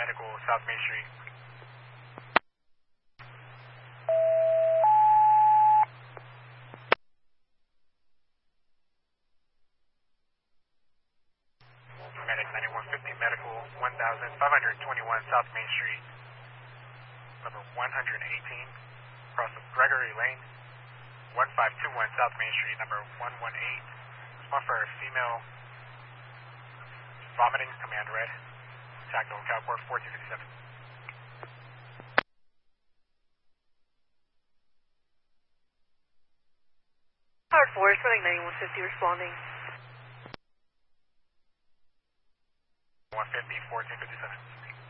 Medical, South Main Street. Medic 9150 Medical, 1521 South Main Street, number 118, across of Gregory Lane, 1521 South Main Street, number 118. Respond for a female vomiting, command red. Tactical Calport 4257. Howard Forest, running 9150, responding. 150, 1457.